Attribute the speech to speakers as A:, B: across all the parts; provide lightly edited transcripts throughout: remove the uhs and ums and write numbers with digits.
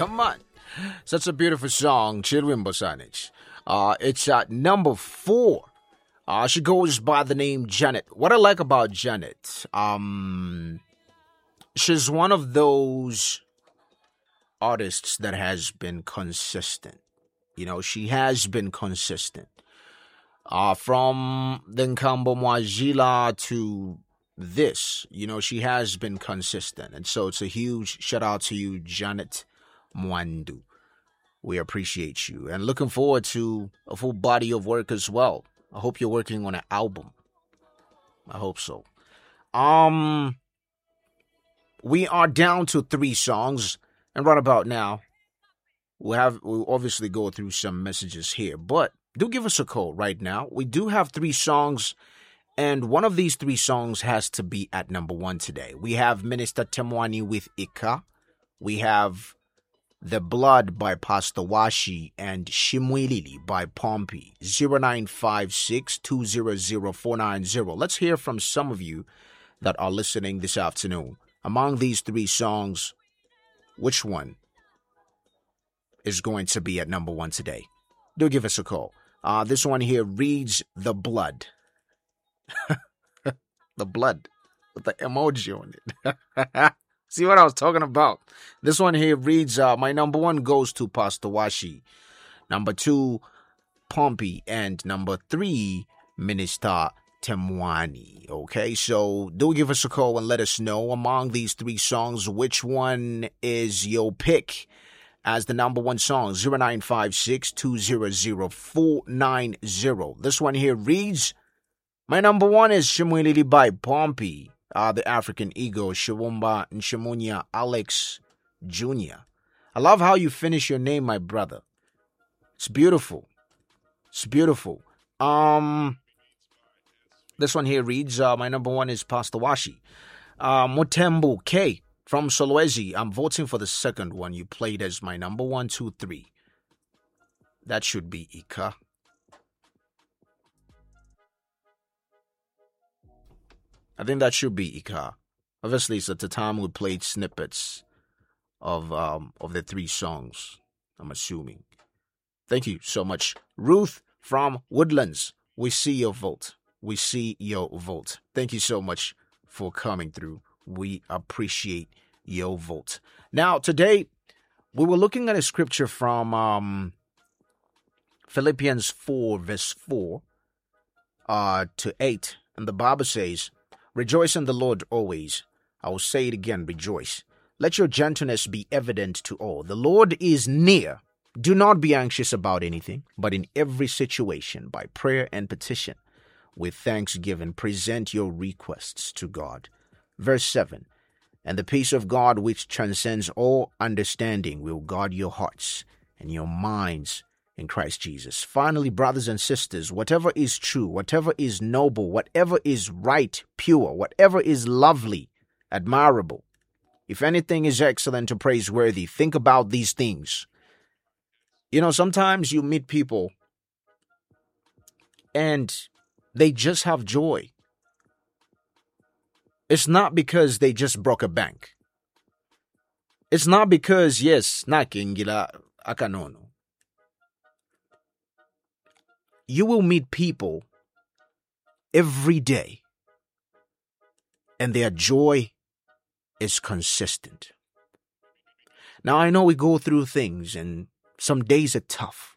A: Come on. Such a beautiful song, Chilwin Bosanic. It's at number 4. She goes by the name Janet. What I like about Janet, she's one of those artists that has been consistent. You know, she has been consistent. From the Nkambo Mwajila to this, you know, she has been consistent. And so it's a huge shout out to you, Janet Mwandu. We appreciate you and looking forward to a full body of work as well. I hope you're working on an album. I hope so. We are down to 3 songs, and right about now, we'll obviously go through some messages here, but do give us a call right now. We do have 3 songs, and one of these 3 songs has to be at number 1 today. We have Minister Temwani with Ika. We have The Blood by Pastor Washi and Shimwilili by Pompey. 0956-200-490. Let's hear from some of you that are listening this afternoon. Among these 3 songs, which one is going to be at number 1 today? Do give us a call. This one here reads The Blood. The blood with the emoji on it. See what I was talking about? This one here reads, my number 1 goes to Pastor Washi. Number 2, Pompey. And number 3, Minister Temwani. Okay, so do give us a call and let us know among these 3 songs which one is your pick as the number 1 song. 0956-200-490. This one here reads, my number 1 is Shimwilili by Pompey. The African Ego, Shawumba and Shamunya Alex Jr. I love how you finish your name, my brother. It's beautiful. It's beautiful. This one here reads, my number 1 is Pastor Washi. Mutembu K from Solwezi. I'm voting for the second one you played as my number 1, 2, 3. That should be Ika. I think that should be Ika. Obviously, it's at the time we played snippets of the 3 songs, I'm assuming. Thank you so much. Ruth from Woodlands, we see your vote. We see your vote. Thank you so much for coming through. We appreciate your vote. Now, today, we were looking at a scripture from Philippians 4, verse 4 to 8. And the Bible says, rejoice in the Lord always. I will say it again, rejoice. Let your gentleness be evident to all. The Lord is near. Do not be anxious about anything, but in every situation, by prayer and petition, with thanksgiving, present your requests to God. Verse 7, and the peace of God, which transcends all understanding, will guard your hearts and your minds in Christ Jesus. Finally, brothers and sisters, whatever is true, whatever is noble, whatever is right, pure, whatever is lovely, admirable, if anything is excellent or praiseworthy, think about these things. You know, sometimes you meet people and they just have joy. It's not because they just broke a bank. It's not because, yes, nakingila akanono. You will meet people every day, and their joy is consistent. Now, I know we go through things, and some days are tough.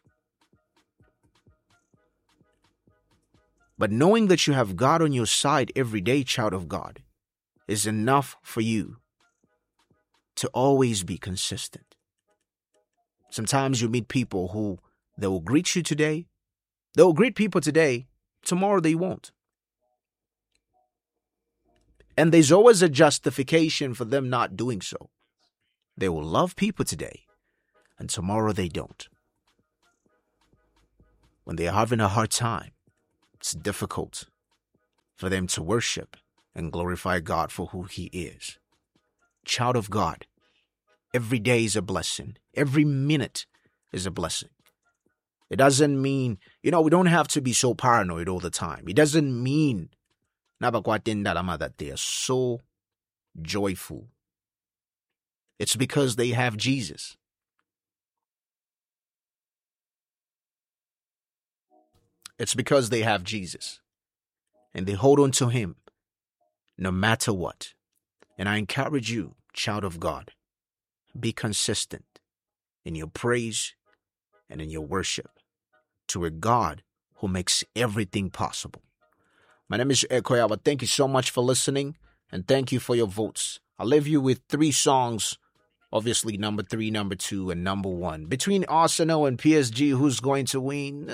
A: But knowing that you have God on your side every day, child of God, is enough for you to always be consistent. Sometimes you meet people who they will greet you today. They will greet people today. Tomorrow they won't. And there's always a justification for them not doing so. They will love people today, and tomorrow they don't. When they are having a hard time, it's difficult for them to worship and glorify God for who He is. Child of God, every day is a blessing. Every minute is a blessing. It doesn't mean, we don't have to be so paranoid all the time. It doesn't mean that they are so joyful. It's because they have Jesus. It's because they have Jesus. And they hold on to him no matter what. And I encourage you, child of God, be consistent in your praise and in your worship to a God who makes everything possible. My name is Ekoyawa. Thank you so much for listening, and thank you for your votes. I'll leave you with 3 songs, obviously number 3, number 2, and number 1. Between Arsenal and PSG, who's going to win?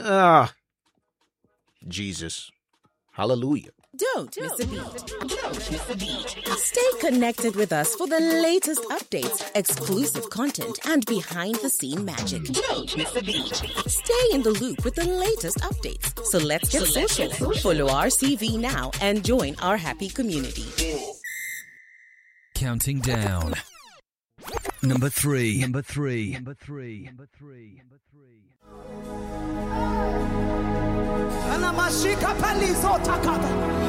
A: Jesus. Hallelujah.
B: Don't miss a beat. Stay connected with us for the latest updates, exclusive content, and behind-the-scene magic. Don't miss a beat. Stay in the loop with the latest updates. So let's get social. Follow RCV now and join our happy community.
C: Counting down. Number 3.
D: Anamashika palizo takata.